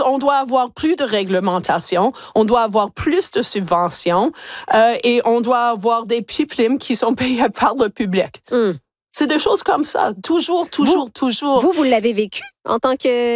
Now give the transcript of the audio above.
on doit avoir plus de réglementation, on doit avoir plus de subventions et on doit avoir des pipelines qui sont payés par le public. C'est des choses comme ça. Toujours. Vous l'avez vécu en tant que